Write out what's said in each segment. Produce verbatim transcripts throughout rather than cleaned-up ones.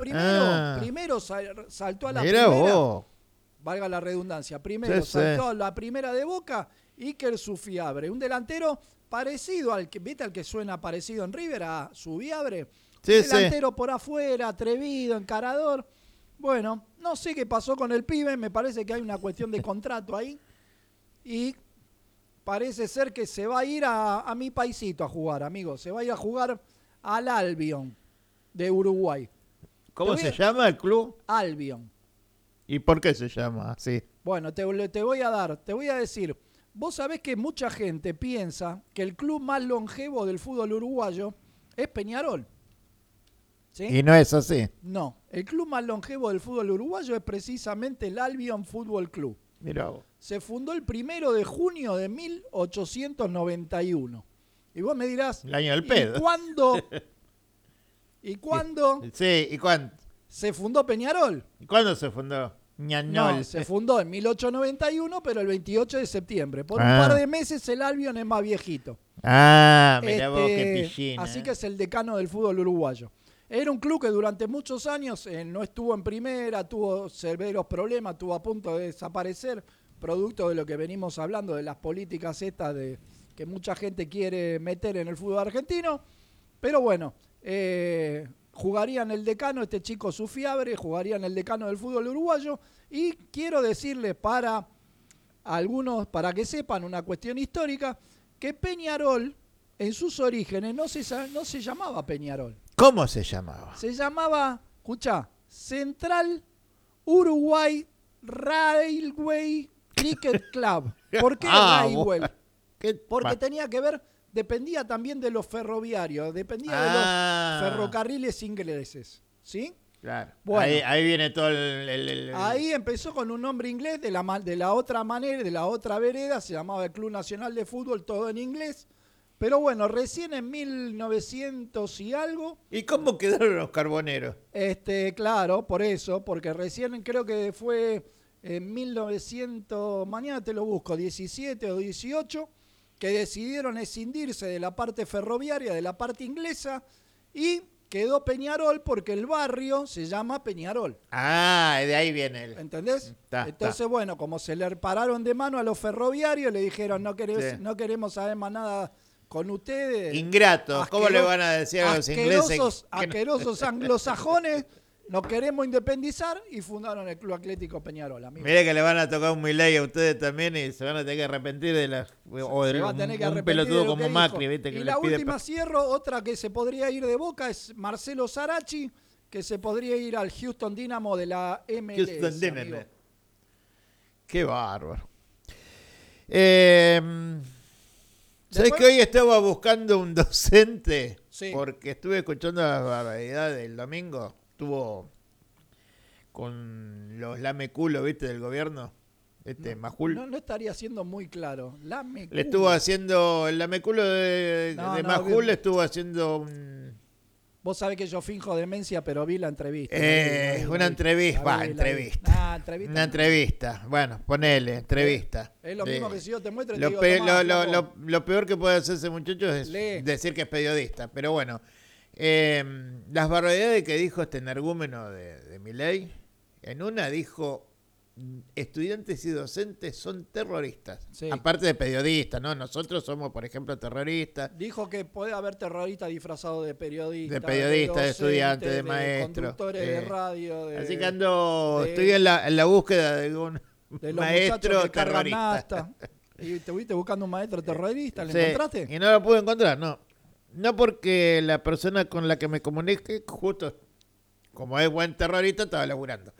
primero, Ah. primero sal, saltó a la Mirá primera, vos. valga la redundancia, primero Sí, saltó sí. a la primera de Boca, Iker Sufiabre, un delantero parecido al que, ¿viste al que suena parecido en River? A Subiabre. Sí, Un sí. delantero por afuera, atrevido, encarador. Bueno, no sé qué pasó con el pibe, me parece que hay una cuestión de contrato ahí. Y parece ser que se va a ir a, a mi paisito a jugar, amigo. Se va a ir a jugar al Albion de Uruguay. ¿Cómo Te se voy a- llama el club? Albion. ¿Y por qué se llama así? Bueno, te, te voy a dar, te voy a decir. Vos sabés que mucha gente piensa que el club más longevo del fútbol uruguayo es Peñarol. ¿Sí? Y no es así. No, el club más longevo del fútbol uruguayo es precisamente el Albion Fútbol Club. Mirá vos. Se fundó el primero de junio de mil ochocientos noventa y uno. Y vos me dirás, El año del ¿y pedo. cuándo? ¿Y cuándo Sí, ¿y cuándo? se fundó Peñarol? ¿Y cuándo se fundó? Ñañol. No, se fundó en mil ochocientos noventa y uno, pero el veintiocho de septiembre. Por Ah. un par de meses el Albion es más viejito. Ah, mirá Este, vos, qué pillina. así eh. que es el decano del fútbol uruguayo. Era un club que durante muchos años eh, no estuvo en primera, tuvo severos problemas, estuvo a punto de desaparecer, producto de lo que venimos hablando, de las políticas estas de, que mucha gente quiere meter en el fútbol argentino. Pero bueno, eh, jugaría en el decano este chico Sufiabre, jugaría en el decano del fútbol uruguayo. Y quiero decirles para algunos, para que sepan una cuestión histórica, que Peñarol en sus orígenes no se, no se llamaba Peñarol. ¿Cómo se llamaba? Se llamaba, escuchá, Central Uruguay Railway Cricket Club. ¿Por qué Ah, Railway? vos- ¿Qué Porque pa- tenía que ver, dependía también de los ferroviarios, dependía Ah. de los ferrocarriles ingleses. ¿Sí? Claro. Bueno. Ahí, ahí viene todo el... el- el- el- Ahí empezó con un nombre inglés, de la, ma- de la otra manera, de la otra vereda, se llamaba el Club Nacional de Fútbol, todo en inglés. Pero bueno, recién en mil novecientos y algo, ¿Y cómo quedaron los carboneros? este, claro, por eso, porque recién creo que fue en mil novecientos, mañana te lo busco, diecisiete o dieciocho, que decidieron escindirse de la parte ferroviaria, de la parte inglesa, y quedó Peñarol porque el barrio se llama Peñarol. Ah, de ahí viene el... ¿Entendés? Ta, Entonces, ta. bueno, como se le pararon de mano a los ferroviarios, le dijeron, no, querés, Sí. no queremos saber más nada con ustedes. Ingratos, ¿cómo Asquero- le van a decir a los ingleses? asquerosos, que no- asquerosos anglosajones, nos queremos independizar y fundaron el Club Atlético Peñarol, amigo. Mire que le van a tocar un Milei a ustedes también y se van a tener que arrepentir de las... O Se de va a un, tener que un arrepentir de pelotudo lo como que Macri, dijo. ¿viste? Que Y le la pide... última cierro, otra que se podría ir de Boca es Marcelo Sarachi, que se podría ir al Houston Dynamo de la M L S. Houston Dynamo. amigo. Qué bárbaro. Eh, ¿Sabés Después- que hoy estaba buscando un docente? Sí. Porque estuve escuchando la barbaridad del domingo. Estuvo con los lameculos, ¿viste? Del gobierno. Este, Majul. No, no estaría siendo muy claro. La me Le estuvo haciendo, el lameculo de, No, de no, Majul bien. le estuvo haciendo un, Vos sabés que yo finjo demencia, pero vi la entrevista. La eh, vi, la vi, una la vi. entrevista, La va, vi, la vi. entrevista. Ah, entrevista. Una no. entrevista. Bueno, ponele, entrevista. Es lo Sí. mismo que si yo te muestro y te Lo, digo, pe- tomá, lo, lo- flaco. lo- lo peor que puede hacer ese muchacho es Lee. decir que es periodista. Pero bueno, eh, las barbaridades que dijo este energúmeno de, de Milei, en una dijo, estudiantes y docentes son terroristas. Sí. Aparte de periodistas, ¿no? Nosotros somos, por ejemplo, terroristas. Dijo que puede haber terroristas disfrazados de periodistas. De periodistas, de docentes, estudiantes, de maestros, conductores eh, de radio. De, Así que ando, de- estoy en la, en la búsqueda de un de los maestro muchachos que cargan terrorista. nafta. ¿Y te estuviste buscando un maestro terrorista? ¿Le Sí, encontraste? y no lo pude encontrar, no. No porque la persona con la que me comuniqué, justo como es buen terrorista, estaba laburando.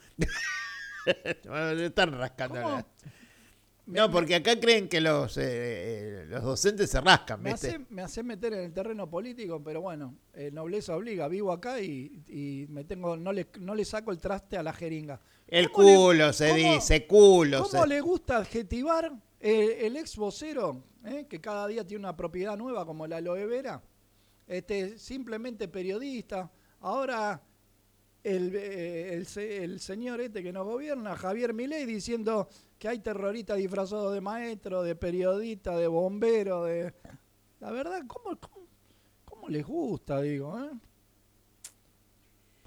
Están rascando. ¿Cómo? la- No, porque acá creen que los, eh, eh, los docentes se rascan, Me ¿viste? hace, me hace meter en el terreno político, pero bueno, eh, nobleza obliga. Vivo acá y, y me tengo, no le, no le saco el traste a la jeringa. El ¿Cómo le- culo se cómo- dice, culo ¿Cómo se le gusta adjetivar eh, el ex vocero, eh, que cada día tiene una propiedad nueva como la aloe vera? Este, simplemente periodista. Ahora el, eh, el, se- el señor este que nos gobierna, Javier Milei, diciendo que hay terroristas disfrazados de maestro, de periodista, de bombero, de... La verdad, ¿cómo, cómo, cómo les gusta, digo? ¿eh?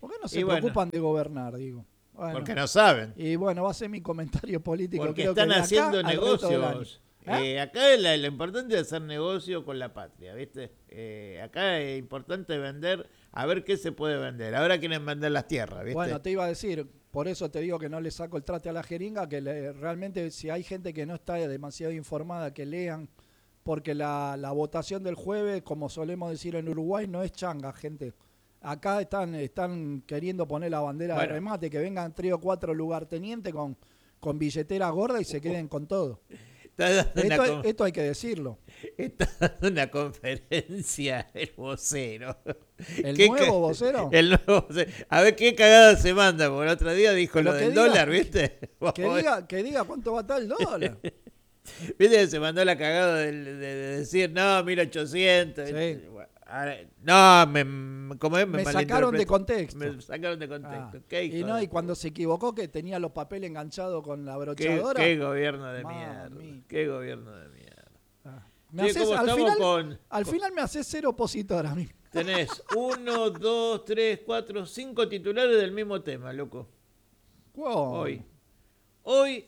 ¿Por qué no se Y bueno. preocupan de gobernar, digo? Bueno, Porque no saben. y bueno, va a ser mi comentario político. Porque creo están que de acá haciendo al resto del año. negocios. ¿Eh? Eh, acá la- lo importante es hacer negocio con la patria, ¿viste? Eh, acá es importante vender, a ver qué se puede vender. Ahora quieren vender las tierras, ¿viste? Bueno, te iba a decir, por eso te digo que no le saco el trate a la jeringa, que le- realmente si hay gente que no está demasiado informada, que lean, porque la, la votación del jueves, como solemos decir en Uruguay, no es changa, gente. Acá están, están queriendo poner la bandera Bueno. de remate, que vengan tres o cuatro lugartenientes con, con billetera gorda y se queden con todo. Está dando, una, Esto, con- esto hay que decirlo. está dando una conferencia el vocero. ¿El ¿Qué nuevo ca- vocero? El nuevo vocero. A ver qué cagada se manda, porque el otro día dijo Lo lo que del diga- dólar, ¿viste? Que diga, que diga cuánto va a estar el dólar. ¿Viste que se mandó la cagada de, de- de decir, no, mil ochocientos? Sí. ¿viste? Bueno, ahora- no, me, como es, me, Me sacaron de malinterpretó. contexto. Me sacaron de contexto. Ah, Qué y hijo no, de y cuando puta. se equivocó que tenía los papeles enganchados con la Qué, brochadora. qué gobierno de Mami. mierda. Qué gobierno de mierda. Ah. Me Che, haces- ¿cómo al, estamos final, con- al final me haces ser opositor a mí. Tenés uno, dos, tres, cuatro, cinco titulares del mismo tema, loco. Wow. Hoy. Hoy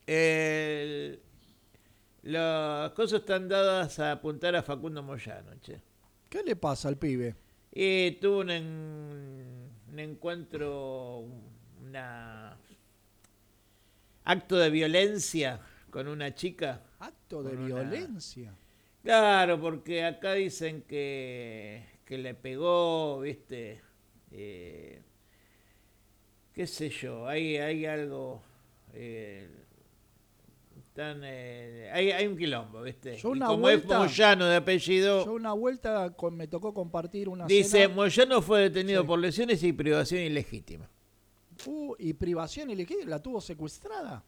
el- las cosas están dadas a apuntar a Facundo Moyano, che. ¿Qué le pasa al pibe? Y tuvo un, en- un encuentro, una acto de violencia con una chica. Acto de Con una- violencia. Claro, porque acá dicen que, que le pegó, viste, eh, qué sé yo, hay, hay algo, eh, tan, eh, hay, hay un quilombo, viste. Yo Y una como vuelta- es Moyano de apellido, Yo una vuelta con- me tocó compartir una dice, cena. Moyano fue detenido Sí. por lesiones y privación ilegítima. Uh, y privación ilegítima, la tuvo secuestrada.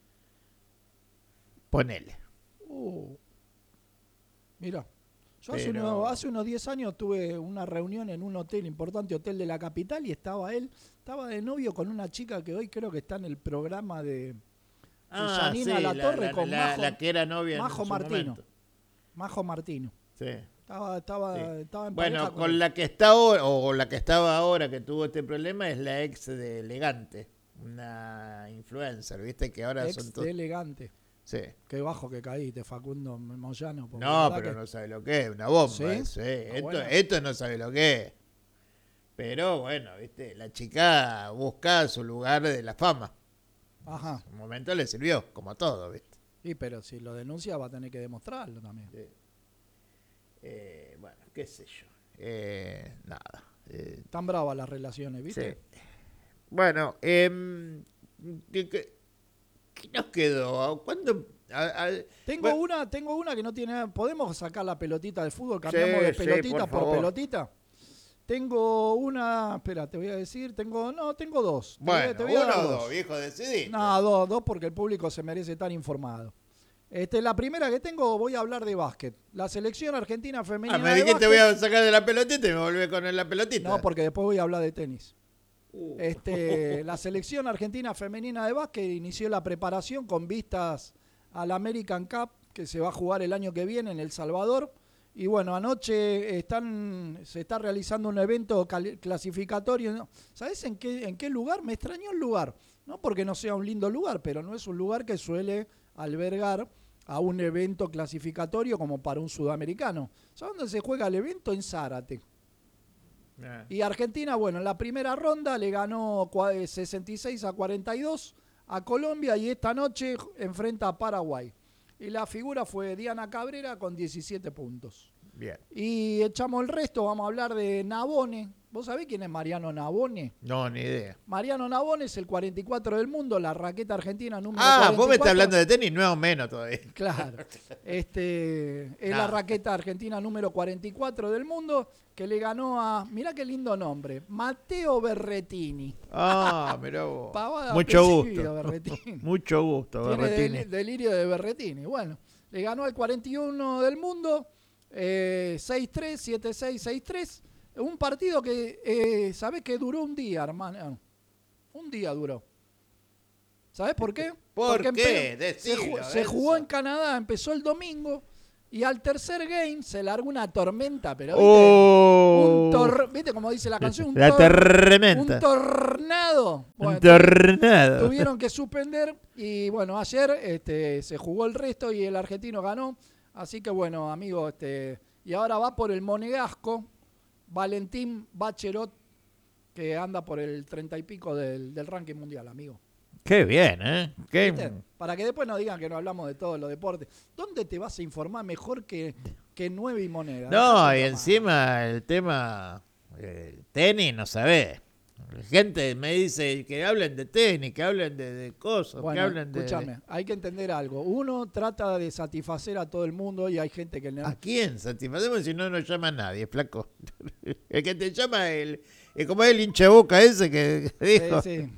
Ponele. Uh. Mira, yo hace, Pero- unos, hace unos diez años tuve una reunión en un hotel, importante hotel de la capital, y estaba él, estaba de novio con una chica que hoy creo que está en el programa de Ah, Susanina sí, La la, Torre la- con la- Majo, la que era novia Majo en su Martino. momento. Majo Martino. Sí. Estaba, estaba, Sí. estaba en pareja Bueno, con él. la que está ahora, o la que estaba ahora que tuvo este problema, es la ex de Elegante, una influencer, ¿viste? Que ahora Ex son de todos. elegante. Sí. Qué bajo que caíste, Facundo Moyano. porque la No, verdad pero que- no sabe lo que es, una bomba. ¿Sí? eso, eh. Ah, esto, bueno. esto no sabe lo que es. Pero bueno, ¿viste? La chica busca su lugar de la fama. Ajá. En un momento le sirvió, como todo, ¿viste? Sí, pero si lo denuncia va a tener que demostrarlo también. Sí. Eh, bueno, qué sé yo. Eh, nada. Eh, Están bravas las relaciones, ¿viste? Sí. Bueno, eh, ¿qué, qué- qué nos quedó? ¿Cuándo? a- a- Tengo bueno, una, tengo una que no tiene. ¿Podemos sacar la pelotita de fútbol? Cambiamos Sí, de sí, pelotita por por, favor. pelotita. Tengo una, espera, te voy a decir, tengo, no, tengo dos. Te voy a- bueno, te voy a uno dar o dos, viejo, decidí. No, dos, dos porque el público se merece estar informado. Este, la primera que tengo, voy a hablar de básquet. La selección argentina femenina Ah, me de dijiste básquet. voy a sacar de la pelotita y me volví con la pelotita. No, porque después voy a hablar de tenis. Uh, Este, la selección argentina femenina de básquet inició la preparación con vistas al American Cup que se va a jugar el año que viene en El Salvador. Y bueno, anoche están, se está realizando un evento cali- clasificatorio. ¿Sabes en qué, en qué lugar? Me extrañó el lugar. No porque no sea un lindo lugar, pero no es un lugar que suele albergar a un evento clasificatorio como para un sudamericano. ¿Sabes dónde se juega el evento? En Zárate. ah. Y Argentina, bueno, en la primera ronda le ganó cua- sesenta y seis a cuarenta y dos a Colombia y esta noche enfrenta a Paraguay. Y la figura fue Diana Cabrera con diecisiete puntos. Bien. Y echamos el resto, vamos a hablar de Nabone. ¿Vos sabés quién es Mariano Nabone? No, ni idea. Mariano Nabone es el cuarenta y cuatro del mundo, la raqueta argentina número Ah, cuarenta y vos me estás cuatro. hablando de tenis, no menos todavía. Claro. Este, es No. la raqueta argentina número cuarenta y cuatro del mundo que le ganó a, mirá qué lindo nombre, Matteo Berretini. Ah, mirá vos. Pavada Mucho apellido, gusto. Berretini. Mucho gusto, Tiene Berretini. del- delirio de Berretini. Bueno, le ganó al cuarenta y uno del mundo, eh, seis tres, siete seis, seis tres. Un partido que, eh, ¿sabés que duró un día, hermano? Un día duró. ¿Sabés por qué? ¿Por Porque qué? empe- se, Decilo, ju- se jugó Enzo. en Canadá, empezó el domingo Y al tercer game se largó una tormenta, pero ¿viste? Oh. Un tor ¿Viste como dice la canción? Un La tor tormenta. Un tornado. Bueno, un tornado. Tuvieron que suspender y bueno, ayer este, se jugó el resto y el argentino ganó. Así que bueno, amigo, este, y ahora va por el monegasco Valentín Bachelot, que anda por el treinta y pico del, del ranking mundial, amigo. Qué bien, ¿eh? Qué... ¿Viste? Para que después no digan que no hablamos de todos los deportes. ¿Dónde te vas a informar mejor que, que Nueve y Moneda? No, y encima el tema el tenis, no sabés. La gente me dice que hablen de tenis, que hablen de, de cosas, bueno, que hablen de... escúchame, hay que entender algo. Uno trata de satisfacer a todo el mundo y hay gente que... ¿A quién satisfacemos si no nos llama nadie, flaco? El que te llama el... es como el hincha boca ese que dijo. Sí, sí.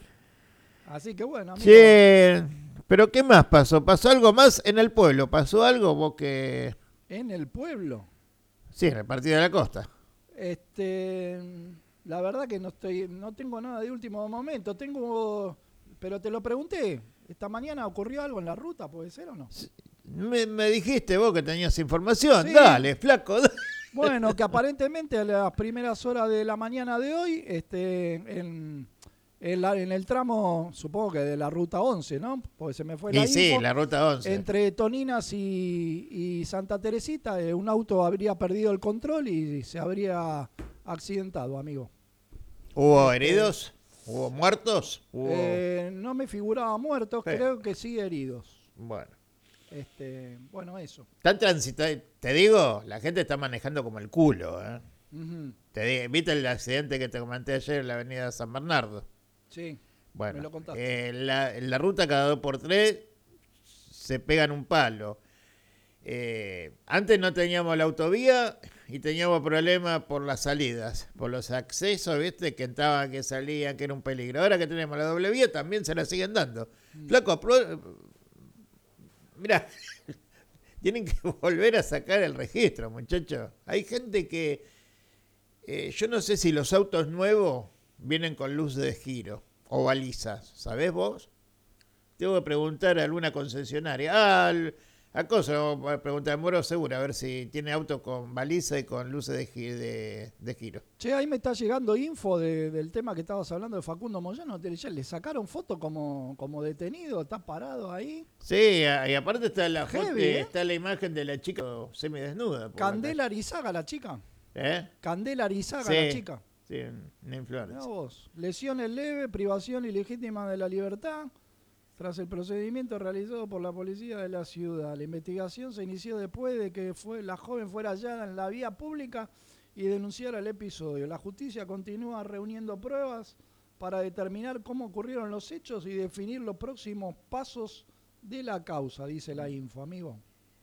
Así que bueno, amigo. Che, pero ¿qué más pasó? ¿Pasó algo más en el pueblo? ¿Pasó algo vos que...? ¿En el pueblo? Sí, en el partido de la costa. Este, la verdad que no estoy, no tengo nada de último momento. Tengo, pero te lo pregunté. Esta mañana ocurrió algo en la ruta, ¿puede ser o no? Me, me dijiste vos que tenías información. Sí. Dale, flaco. Bueno, que aparentemente a las primeras horas de la mañana de hoy, este, en... En, la, en el tramo, supongo que de la ruta once, ¿no? Porque se me fue la Y sí, info. la ruta once. Entre Toninas y, y Santa Teresita, eh, un auto habría perdido el control y se habría accidentado, amigo. ¿Hubo Este, heridos? ¿Hubo muertos? ¿Hubo... Eh, no me figuraba muertos, Sí. creo que sí heridos. Bueno. Este, bueno, eso. Están transitando, te digo, la gente está manejando como el culo, ¿eh? Uh-huh. Te digo, ¿viste el accidente que te comenté ayer en la avenida San Bernardo? Sí, Bueno, me lo contaste. eh, la, en la ruta cada dos por tres se pegan un palo. Eh, antes no teníamos la autovía y teníamos problemas por las salidas, por los accesos, ¿viste? Que entraban, que salían, que era un peligro. Ahora que tenemos la doble vía también se la siguen dando. Mm. Flaco, pro... mirá, tienen que volver a sacar el registro, muchachos. Hay gente que, eh, yo no sé si los autos nuevos vienen con luz de giro o balizas, ¿sabés vos? Tengo que preguntar a alguna concesionaria. Ah, a cosa, voy a preguntar a Moro Segura a ver si tiene auto con baliza y con luces de, gi de, de giro. Che, ahí me está llegando info de, del tema que estabas hablando de Facundo Moyano. ¿Le sacaron foto como, como detenido? ¿Está parado ahí? Sí, y aparte está la Heavy, foto, ¿eh? Está la imagen de la chica semidesnuda. Candela Arizaga, la chica. ¿Eh? Candela Arizaga, sí. la chica. Sí, una influencer. Vos. Lesiones leves, privación ilegítima de la libertad, tras el procedimiento realizado por la policía de la ciudad. La investigación se inició después de que fue, la joven fuera hallada en la vía pública y denunciara el episodio. La justicia continúa reuniendo pruebas para determinar cómo ocurrieron los hechos y definir los próximos pasos de la causa, dice la info, amigo.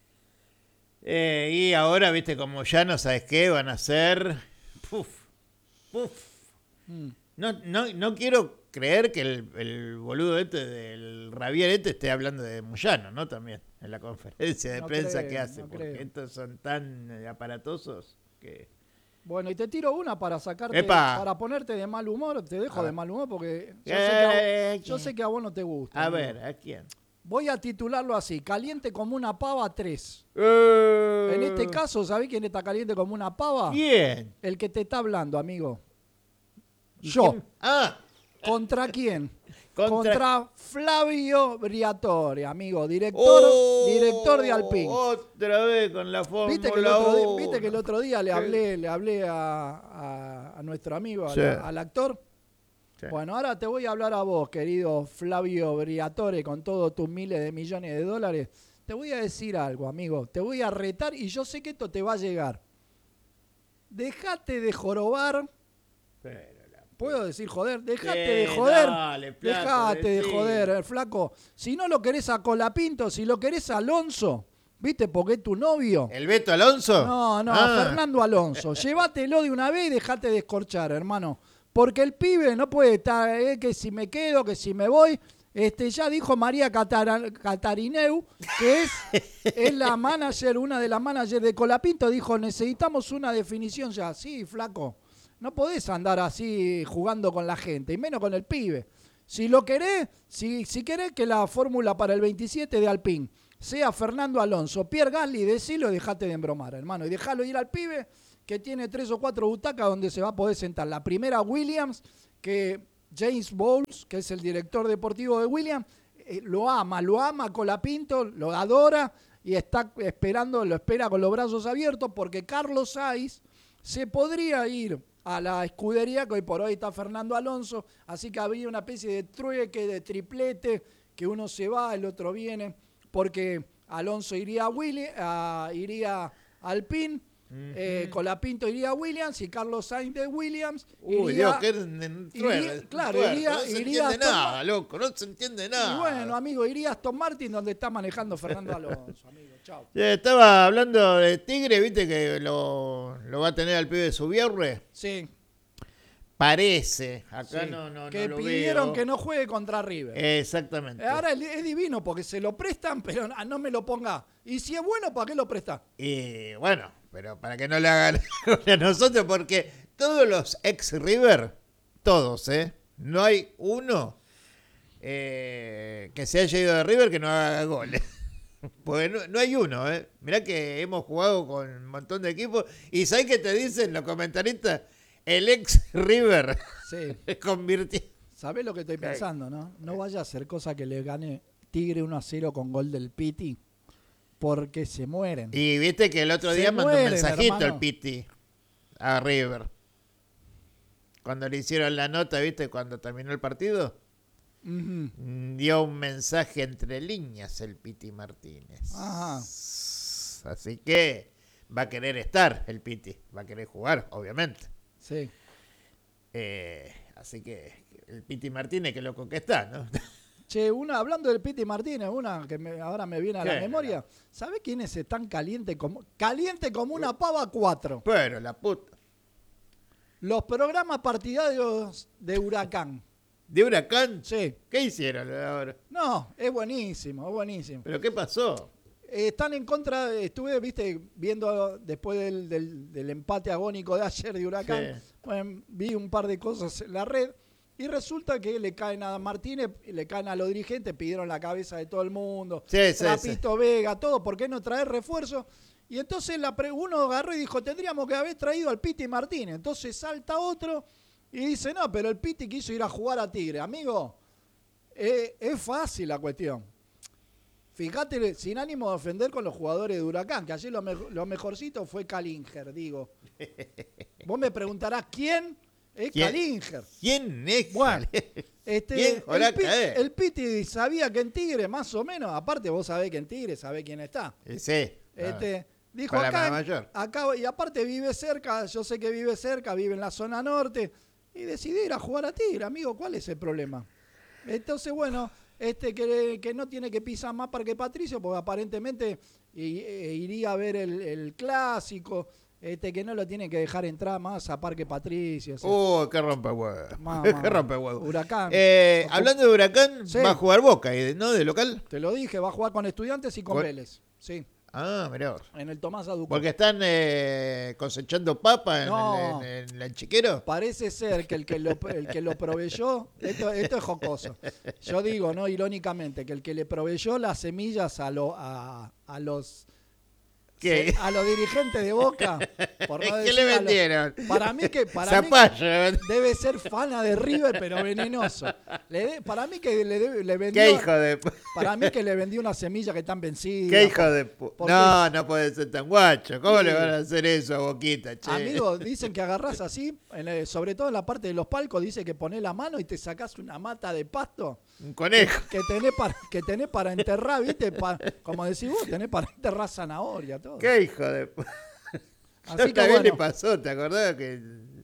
Eh, y ahora, viste, como ya no sabes qué van a hacer... Puf. Uf. Mm. No, no, no quiero creer que el, el boludo este del Ravier este esté hablando de Moyano, ¿no? También en la conferencia de no prensa creo, que hace, no porque creo. Estos son tan aparatosos que... Bueno, y te tiro una para sacarte, ¡epa! Para ponerte de mal humor, te dejo ah. de mal humor porque yo, eh, sé que a, yo sé que a vos no te gusta. A amigo. ver, ¿a quién? Voy a titularlo así, caliente como una pava tres. Uh, en este caso, ¿sabés quién está caliente como una pava? ¿Quién? El que te está hablando, amigo. Yo. ¿Quién? Ah. ¿Contra quién? Contra... Contra Flavio Briatore, amigo, director, oh, director de Alpine. Otra vez con la Fórmula ¿Viste que el otro día, ¿viste que el otro día le hablé, le hablé a, a, a nuestro amigo, sí. al, al actor? Sí. Bueno, ahora te voy a hablar a vos, querido Flavio Briatore, con todos tus miles de millones de dólares. Te voy a decir algo, amigo. Te voy a retar y yo sé que esto te va a llegar. Dejate de jorobar. Pero la... ¿Puedo decir joder? Dejate sí, de joder. Dale, plato, Dejate de, de joder, flaco. Si no lo querés a Colapinto, si lo querés a Alonso, ¿viste? Porque es tu novio. ¿El Beto Alonso? No, no, ah. Fernando Alonso. Llévatelo de una vez y dejate de escorchar, hermano. Porque el pibe no puede estar, eh, que si me quedo, que si me voy. Este, ya dijo María Catar Catarineu, que es, es la manager, una de las managers de Colapinto, dijo, necesitamos una definición ya. Sí, flaco, no podés andar así jugando con la gente, y menos con el pibe. Si lo querés, si, si querés que la fórmula para el veintisiete de Alpine sea Fernando Alonso. Pierre Gasly, decilo y dejate de embromar, hermano. Y dejalo ir al pibe que tiene tres o cuatro butacas donde se va a poder sentar. La primera, Williams, que James Bowles, que es el director deportivo de Williams, eh, lo ama, lo ama Colapinto, lo adora y está esperando, lo espera con los brazos abiertos porque Carlos Sainz se podría ir a la escudería que hoy por hoy está Fernando Alonso, así que había una especie de trueque, de triplete, que uno se va, el otro viene, porque Alonso iría a, Willy, a, iría a Alpine, uh-huh. eh, Colapinto iría a Williams y Carlos Sainz de Williams Uy, iría, Dios, que en iría, claro, iría, no se iría entiende nada, loco, no se entiende nada. Y bueno, amigo, iría a Aston Martin donde está manejando Fernando Alonso, amigo. Chao. Estaba hablando de Tigre, viste que lo, lo va a tener al pibe de Subierre. Sí. Parece, acá sí. no, no, que no lo pidieron veo. que no juegue contra River. Exactamente. Ahora es divino porque se lo prestan, pero no me lo ponga. Y si es bueno, ¿para qué lo presta? Y bueno, pero para que no le hagan a nosotros, porque todos los ex River, todos, ¿eh? No hay uno eh, que se haya ido de River que no haga goles. Porque no, no hay uno, ¿eh? Mirá que hemos jugado con un montón de equipos. ¿Y sabés qué te dicen los comentaristas? El ex River sí. se convirtió. ¿Sabés lo que estoy pensando, no? No vaya a hacer cosa que le gane Tigre uno a cero con gol del Piti, porque se mueren. Y viste que el otro se día mandó mueren, un mensajito hermano. el Piti a River. Cuando le hicieron la nota, viste, cuando terminó el partido. Uh-huh. Dio un mensaje entre líneas el Piti Martínez. Ajá. Así que va a querer estar el Piti, va a querer jugar, obviamente. Sí. Eh, así que el Piti Martínez, que loco que está, ¿no? Che, una, hablando del Piti Martínez, una que me, ahora me viene a la ¿Qué? memoria. ¿Sabés quiénes están calientes como, caliente como una pava cuatro? Pero la puta. Los programas partidarios de Huracán. ¿De Huracán? Sí. ¿Qué hicieron ahora? No, es buenísimo, es buenísimo. ¿Pero qué pasó? Eh, están en contra, estuve, viste, viendo después del, del, del empate agónico de ayer de Huracán, Sí. bueno, vi un par de cosas en la red y resulta que le caen a Martínez, le caen a los dirigentes, pidieron la cabeza de todo el mundo, Sí, sí, Trapito sí. Vega, todo, ¿por qué no traer refuerzo? Y entonces la pre- uno agarró y dijo, tendríamos que haber traído al Piti Martínez. Entonces salta otro y dice, no, pero el Piti quiso ir a jugar a Tigre. Amigo, eh, es fácil la cuestión. Fíjate, sin ánimo de ofender con los jugadores de Huracán, que ayer lo, me- lo mejorcito fue Calinger, digo. Vos me preguntarás, ¿quién es ¿Quién? Calinger? ¿Quién es? Bueno, este, ¿Quién, el, Joraca, Pi- eh? el Piti sabía que en Tigre, más o menos, aparte vos sabés que en Tigre sabés quién está. Sí. Este, dijo Con la acá, mayor. acá, y aparte vive cerca, yo sé que vive cerca, vive en la zona norte, y decidí ir a jugar a Tigre, amigo, ¿cuál es el problema? Entonces, bueno, este que, que no tiene que pisar más Parque Patricio, porque aparentemente i- eh, iría a ver el, el clásico, este que no lo tiene que dejar entrar más a Parque Patricio. o sea, Oh, qué rompe huevo. Mamá, Qué rompe huevo. Huracán. Eh, Ocu- hablando de Huracán, Sí. va a jugar Boca, ¿no? De local. Te lo dije, va a jugar con Estudiantes y con Con- Vélez. Sí, Ah, mirá vos. en el Tomás Aduco. Porque están eh, cosechando papa en, No. el, en, en el chiquero. Parece ser que el que lo, el que lo proveyó, esto, esto es jocoso. Yo digo, no irónicamente, que el que le proveyó las semillas a, lo, a, a los ¿Qué? se- a los dirigentes de Boca, por no ¿Qué decir le a los- vendieron? para mí que para mí Zapallo. debe ser fana de River, pero venenoso. Le de- para mí que le, debe- le vendió, ¿Qué hijo de pu- para mí que le vendió una semilla que están vencidas. ¿Qué hijo de pu- ¿Por No, no puede ser tan guacho. ¿Cómo Sí. le van a hacer eso a Boquita, che? Amigo, dicen que agarrás así, en el- sobre todo en la parte de los palcos, dice que ponés la mano y te sacás una mata de pasto Un conejo. que tenés para, que tenés para enterrar, ¿viste? Pa- como decís vos, tenés para enterrar zanahoria, todo. ¿Qué hijo de pu- Así No, que también le bueno, pasó, ¿te acordás? Que...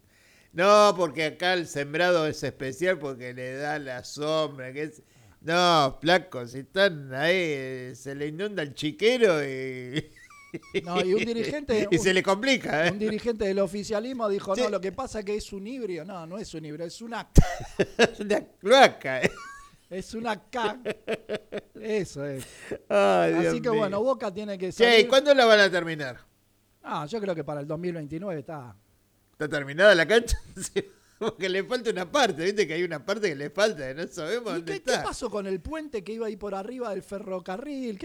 No, porque acá el sembrado es especial porque le da la sombra. Que es... No, flacos, si están ahí, eh, se le inunda el chiquero y... no, y un dirigente, y un, se le complica, ¿eh? un dirigente del oficialismo dijo, Sí. no, lo que pasa es que es un híbrido. No, no es un híbrido, es una, Es una cloaca, ¿eh? es una K. Eso es. Ay, Dios Así que mío. bueno, Boca tiene que Che, ¿y salir. cuándo la van a terminar? Ah, yo creo que para el dos mil veintinueve está. ¿Está terminada la cancha? Sí, porque le falta una parte, ¿viste? Que hay una parte que le falta, que no sabemos ¿Y dónde qué, qué está. pasó con el puente que iba ahí por arriba del ferrocarril? ¿Qué?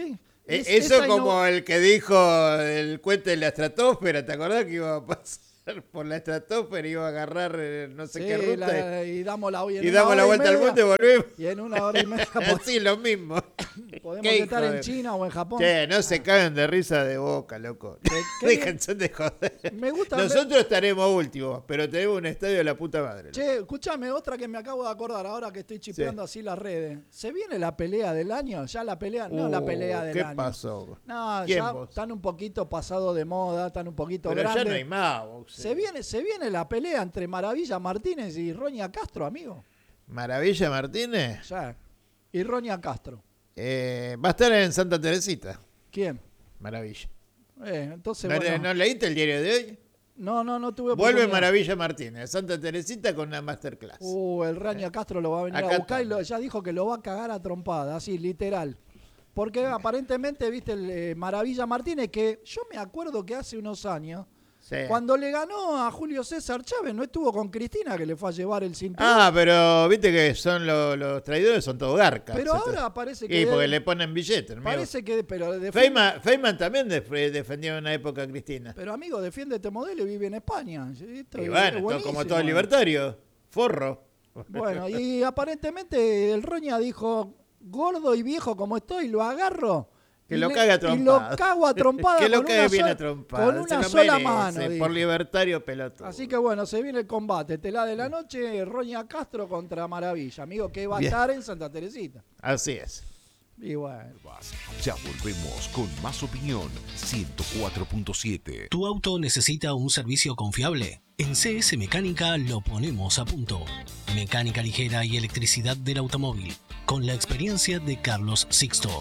Eh, Es- Eso esa como inno- el que dijo el cuento de la estratosfera, ¿te acordás que iba a pasar por la estratosfera, iba a agarrar eh, no sé Sí, qué ruta la- y damos la, y en y una damos la hora y vuelta al media, mundo y volvemos? Y en una hora y media pod- Así, lo mismo. podemos Qué estar hijo en de- China o en Japón. Che, no se cagan de risa de boca, loco. ¿Qué- qué bien? Déjense de joder. Me gusta. Nosotros estaremos últimos, pero tenemos un estadio de la puta madre. Che, escúchame, otra que me acabo de acordar ahora que estoy chipeando así las redes. ¿Se viene la pelea del año? Ya la pelea, no la Uh, pelea del ¿Qué año. pasó? No, ¿Quién, ya vos? están un poquito pasado de moda, están un poquito Pero grandes. ya no hay más boxeo. Se viene, se viene la pelea entre Maravilla Martínez y Roña Castro, amigo. Maravilla Martínez Ya. Y Roña Castro. eh, va a estar en Santa Teresita. ¿Quién? Maravilla. Eh, entonces, ¿No, bueno, ¿No leíste el diario de hoy? no, no, no tuve Vuelve oportunidad. Maravilla Martínez, Santa Teresita con una masterclass. Uh, el Raña Castro lo va a venir Acá a buscar y estamos. lo- ya dijo que lo va a cagar a trompada, así, literal. Porque aparentemente, viste, el eh, Maravilla Martínez, que yo me acuerdo que hace unos años, Sí. cuando le ganó a Julio César Chávez, no estuvo con Cristina, que le fue a llevar el cinturón. Ah, pero viste que son lo- los traidores, son todos garcas. pero Se- ahora parece que... Y porque le ponen billetes. amigo. Parece que... Pero, defiende- Feynman, Feynman también def- defendió en una época a Cristina. pero amigo, defiende este modelo y vive en España. Esto Y es bueno, todo- buenísimo. como todo libertario, forro. Bueno, y aparentemente el Roña dijo, gordo y viejo como estoy, lo agarro. Que y lo le- cague a Y trompada. lo cago a trompada Que lo con cague una bien sola- a trompada. con se una lo sola merece, mano. dijo. por libertario pelotudo. Así que bueno, se viene el combate. Tela de la noche, Roña Castro contra Maravilla. Amigo, que va a Bien. estar en Santa Teresita. Así es. Y bueno. Ya volvemos con más opinión. ciento cuatro punto siete. ¿Tu auto necesita un servicio confiable? En C S Mecánica lo ponemos a punto. Mecánica ligera y electricidad del automóvil, con la experiencia de Carlos Sixto.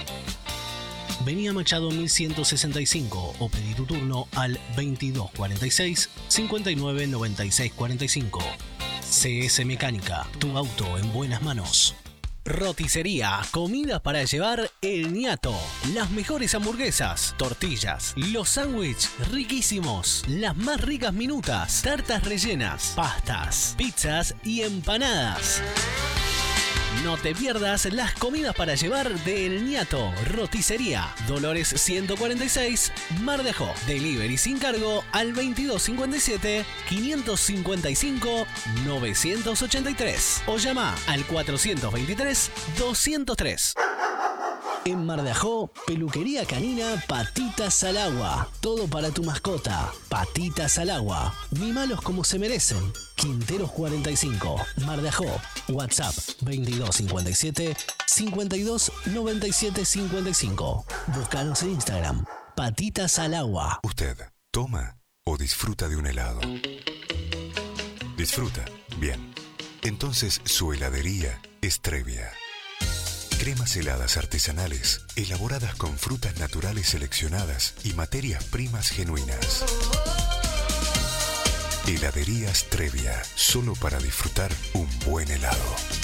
Vení a Machado mil ciento sesenta y cinco o pedí tu turno al veintidós cuarenta y seis, cincuenta y nueve noventa y seis cuarenta y cinco. C S Mecánica, tu auto en buenas manos. Roticería, comida para llevar El Ñato. Las mejores hamburguesas, tortillas, los sándwiches riquísimos, las más ricas minutas, tartas rellenas, pastas, pizzas y empanadas. No te pierdas las comidas para llevar de El Ñato. Roticería, Dolores ciento cuarenta y seis, Mar de Ajó. Delivery sin cargo al veintidós cincuenta y siete, quinientos cincuenta y cinco, novecientos ochenta y tres o llama al cuatrocientos veintitrés, doscientos tres. En Mar de Ajó, peluquería canina Patitas al Agua. Todo para tu mascota. Patitas al Agua. Mimalos como se merecen. Quinteros cuarenta y cinco, Mar de Ajó. WhatsApp veintidós cincuenta y siete, cincuenta y dos noventa y siete cincuenta y cinco. Búscanos en Instagram. Patitas al Agua. ¿Usted toma o disfruta de un helado? Disfruta. Bien. Entonces su heladería es Trevia. Cremas heladas artesanales, elaboradas con frutas naturales seleccionadas y materias primas genuinas. Heladerías Trevia, solo para disfrutar un buen helado.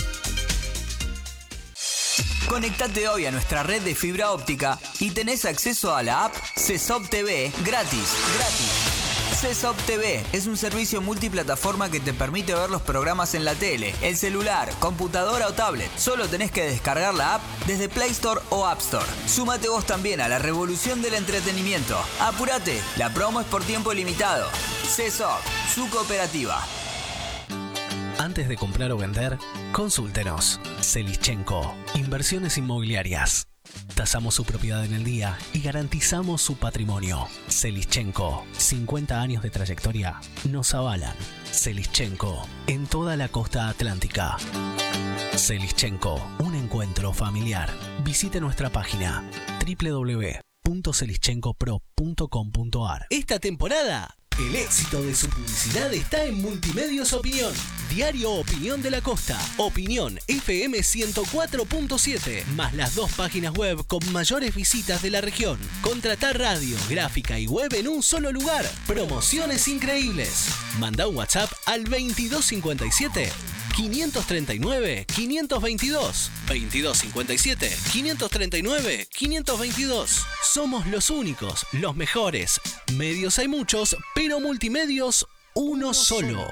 Conectate hoy a nuestra red de fibra óptica y tenés acceso a la app C E S O P T V gratis. Gratis. C E S O P T V es un servicio multiplataforma que te permite ver los programas en la tele, el celular, computadora o tablet. Solo tenés que descargar la app desde Play Store o App Store. Súmate vos también a la revolución del entretenimiento. Apúrate, la promo es por tiempo limitado. C E S O P, su cooperativa. Antes de comprar o vender, consúltenos. Selischenko, Inversiones Inmobiliarias. Tasamos su propiedad en el día y garantizamos su patrimonio. Selischenko, cincuenta años de trayectoria nos avalan. Selischenko, en toda la costa atlántica. Selischenko, un encuentro familiar. Visite nuestra página doble u doble u doble u punto selischenko pro punto com punto a r. Esta temporada, el éxito de su publicidad está en Multimedios Opinión. Diario Opinión de la Costa, Opinión F M ciento cuatro punto siete, más las dos páginas web con mayores visitas de la región. Contratar radio, gráfica y web en un solo lugar. Promociones increíbles. Manda un WhatsApp al veintidós cincuenta y siete, quinientos treinta y nueve, quinientos veintidós. veintidós cincuenta y siete, quinientos treinta y nueve, quinientos veintidós. Somos los únicos, los mejores. Medios hay muchos, pero multimedios uno solo.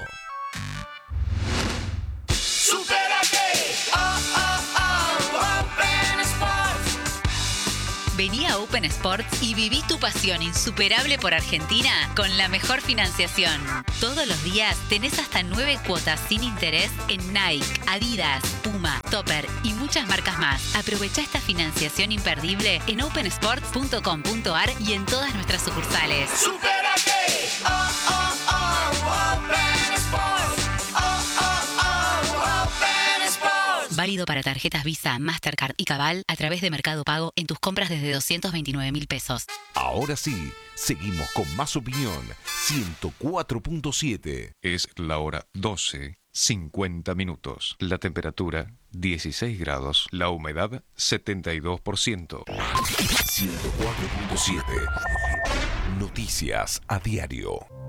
Vení a Open Sports y viví tu pasión insuperable por Argentina con la mejor financiación. Todos los días tenés hasta nueve cuotas sin interés en Nike, Adidas, Puma, Topper y muchas marcas más. Aprovecha esta financiación imperdible en open sports punto com punto a r y en todas nuestras sucursales. ¡Supérate! ¡Oh, oh, oh! Open Sports. ¡Oh, oh, oh! Open Sports. Válido para tarjetas Visa, Mastercard y Cabal a través de Mercado Pago en tus compras desde doscientos veintinueve mil pesos. Ahora sí, seguimos con más opinión. ciento cuatro punto siete. Es la hora doce, cincuenta minutos. La temperatura dieciséis grados. La humedad setenta y dos por ciento. ciento cuatro punto siete. Noticias a diario.